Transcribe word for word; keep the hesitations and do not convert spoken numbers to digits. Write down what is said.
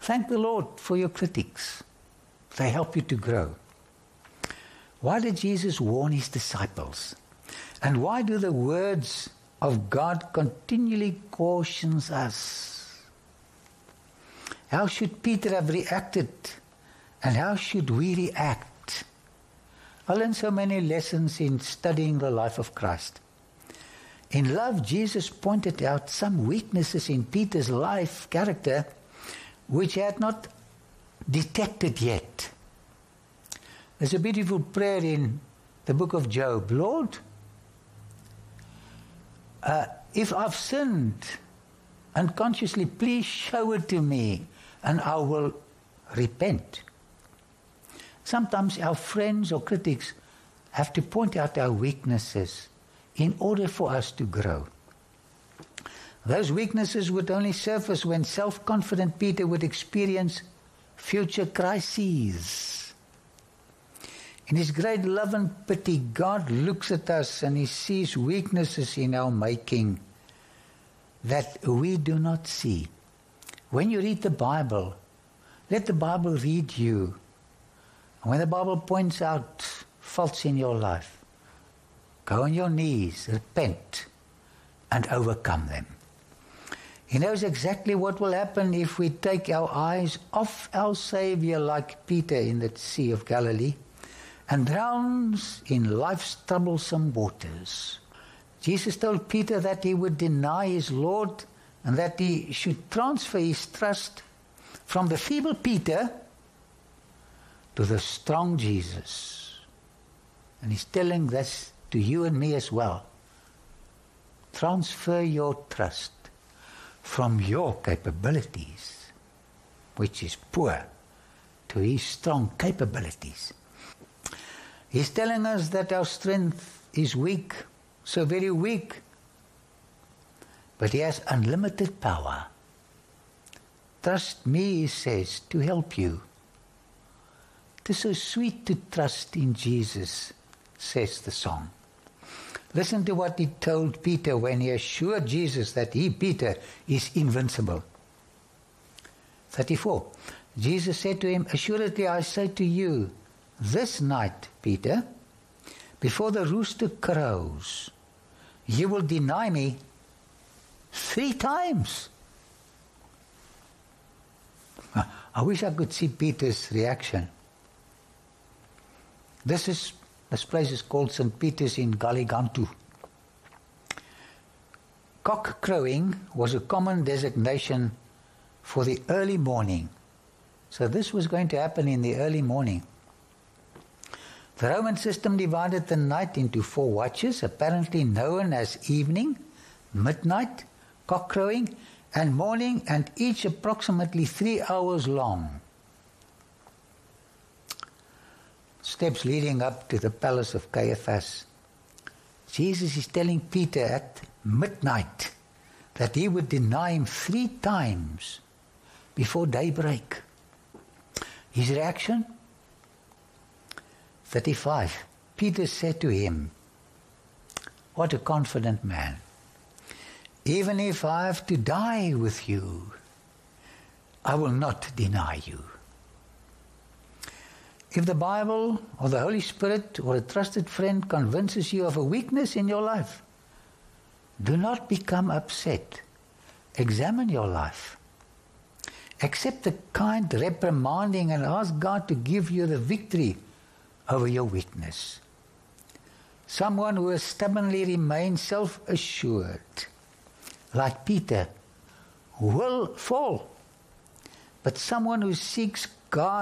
Thank the Lord for your critics. They help you to grow. Why did Jesus warn his disciples? And why do the words of God continually caution us? How should Peter have reacted? And how should we react? I learned so many lessons in studying the life of Christ. In love, Jesus pointed out some weaknesses in Peter's life, character, which he had not detected yet. There's a beautiful prayer in the book of Job. Lord, uh, if I've sinned unconsciously, please show it to me and I will repent. Sometimes our friends or critics have to point out our weaknesses in order for us to grow. Those weaknesses would only surface when self-confident Peter would experience future crises. In his great love and pity, God looks at us and he sees weaknesses in our making that we do not see. When you read the Bible, let the Bible read you. And when the Bible points out faults in your life, go on your knees, repent, and overcome them. He knows exactly what will happen if we take our eyes off our Savior like Peter in the Sea of Galilee and drowns in life's troublesome waters. Jesus told Peter that he would deny his Lord and that he should transfer his trust from the feeble Peter to the strong Jesus. And he's telling this to you and me as well. Transfer your trust from your capabilities, which is poor, to his strong capabilities. He's telling us that our strength is weak, so very weak, but he has unlimited power. Trust me, he says, to help you. It is so sweet to trust in Jesus, says the song. Listen to what he told Peter when he assured Jesus that he, Peter, is invincible. thirty-four. Jesus said to him, assuredly I say to you, this night, Peter, before the rooster crows, you will deny me three times. I wish I could see Peter's reaction. This is This place is called Saint Peter's in Galligantu. Cock crowing was a common designation for the early morning. So this was going to happen in the early morning. The Roman system divided the night into four watches, apparently known as evening, midnight, cock crowing, and morning, and each approximately three hours long. Steps leading up to the palace of Caiaphas. Jesus is telling Peter at midnight that he would deny him three times before daybreak. His reaction? thirty-five. Peter said to him, what a confident man. Even if I have to die with you, I will not deny you. If the Bible or the Holy Spirit or a trusted friend convinces you of a weakness in your life, do not become upset. Examine your life. Accept the kind reprimanding and ask God to give you the victory over your weakness. Someone who has stubbornly remained self-assured, like Peter, will fall. But someone who seeks God